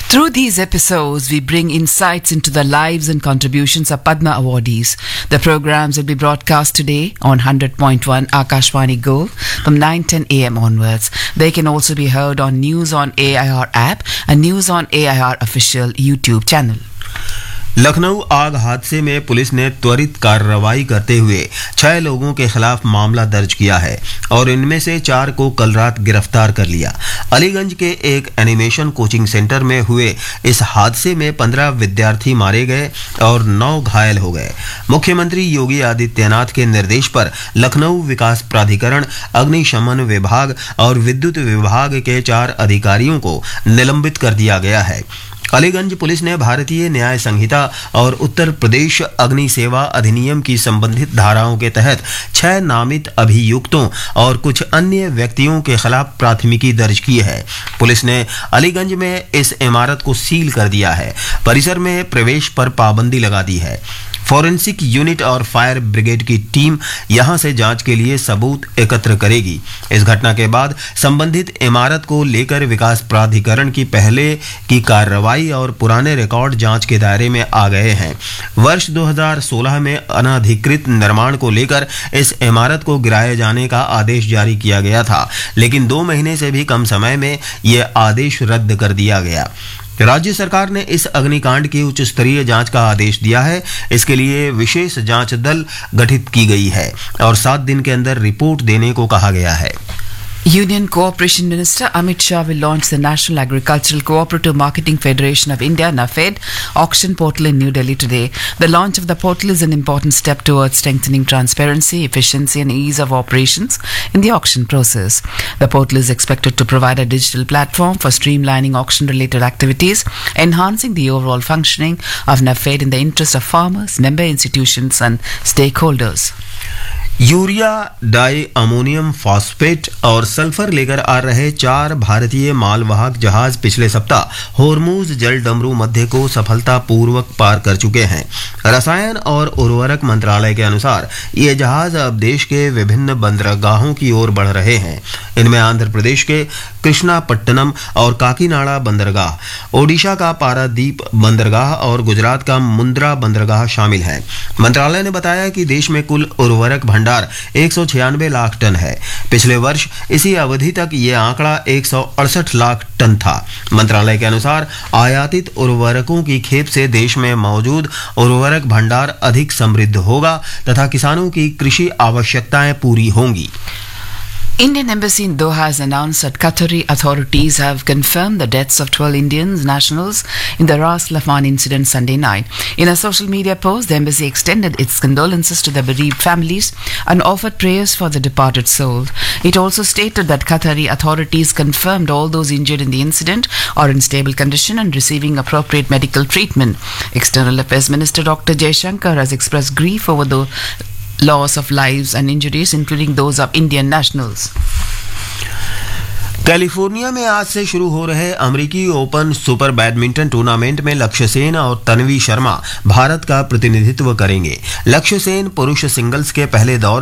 Through these episodes, we bring insights into the lives and contributions of Padma awardees. The programs will be broadcast today on 100.1 Akashvani Go from 9:10 a.m. onwards. They can also be heard on News on AIR app and News on AIR official YouTube channel. Lucknow आग हादसे में police ने त्वरित कार्रवाई करते हुए 6 लोगों के खिलाफ मामला दर्ज किया है और इनमें से 4 को कल रात गिरफ्तार कर लिया। अलीगंज के एक एनिमेशन कोचिंग सेंटर में हुए इस हादसे में 15 विद्यार्थी मारे गए और 9 घायल हो गए। मुख्यमंत्री योगी आदित्यनाथ के निर्देश पर लखनऊ विकास प्राधिकरण, अग्निशमन विभाग और विद्युत विभाग के 4 अधिकारियों को निलंबित कर दिया गया है। अलीगंज पुलिस ने भारतीय न्याय संहिता और उत्तर प्रदेश अग्नि सेवा अधिनियम की संबंधित धाराओं के तहत 6 नामित अभियुक्तों और कुछ अन्य व्यक्तियों के खिलाफ प्राथमिकी दर्ज की है। पुलिस ने अलीगंज में इस इमारत को सील कर दिया है। परिसर में प्रवेश पर पाबंदी लगा दी है। फॉरेंसिक यूनिट और फायर ब्रिगेड की टीम यहां से जांच के लिए सबूत एकत्र करेगी। इस घटना के बाद संबंधित इमारत को लेकर विकास प्राधिकरण की पहले की कार्रवाई और पुराने रिकॉर्ड जांच के दायरे में आ गए हैं। वर्ष 2016 में अनधिकृत निर्माण को लेकर इस इमारत को गिराए जाने का आदेश जारी किया गया था, लेकिन 2 महीने से भी कम समय में यह आदेश रद्द कर दिया गया। राज्य सरकार ने इस अग्निकांड की उच्च स्तरीय जांच का आदेश दिया है। इसके लिए विशेष जांच दल गठित की गई है और 7 दिन के अंदर रिपोर्ट देने को कहा गया है। Union Cooperation Minister Amit Shah will launch the National Agricultural Cooperative Marketing Federation of India (NAFED) auction portal in New Delhi today. The launch of the portal is an important step towards strengthening transparency, efficiency and ease of operations in the auction process. The portal is expected to provide a digital platform for streamlining auction-related activities, enhancing the overall functioning of NAFED in the interest of farmers, member institutions and stakeholders. Urea, di ammonium phosphate और sulphur लेकर आ रहे 4 भारतीय मालवाहक जहाज पिछले सप्ताह होर्मुज जल डमरू मध्य को सफलतापूर्वक पार कर चुके हैं। रसायन और उर्वरक मंत्रालय के अनुसार ये जहाज अब देश के विभिन्न बंदरगाहों की ओर बढ़ रहे हैं। इनमें आंध्र प्रदेश के कृष्णापट्टनम और काकीनाडा बंदरगाह, ओडिशा का पारादीप बंदरगाह और गुजरात का मुंद्रा बंदरगाह शामिल हैं। मंत्रालय ने बताया कि देश में कुल उर्वरक भंडार 196 लाख टन है। पिछले वर्ष इसी अवधि तक यह आंकड़ा 168 लाख टन था। मंत्रालय के अनुसार आयातित उर्वरकों की खेप से देश में मौजूद उर्वरक भंडार अधिक समृद्ध होगा तथा किसानों की कृषि आवश्यकताएं पूरी होंगी। Indian Embassy in Doha has announced that Qatari authorities have confirmed the deaths of 12 Indian nationals in the Ras Laffan incident Sunday night. In a social media post, the embassy extended its condolences to the bereaved families and offered prayers for the departed soul. It also stated that Qatari authorities confirmed all those injured in the incident are in stable condition and receiving appropriate medical treatment. External Affairs Minister Dr. Jaishankar has expressed grief over the loss of lives and injuries, including those of Indian nationals. California में आज से शुरू हो रहे अमेरिकी open super badminton tournament में लक्ष्य सेन और तन्वी शर्मा भारत का प्रतिनिधित्व करेंगे। लक्ष्य सेन पुरुष सिंगल्स के पहले दौर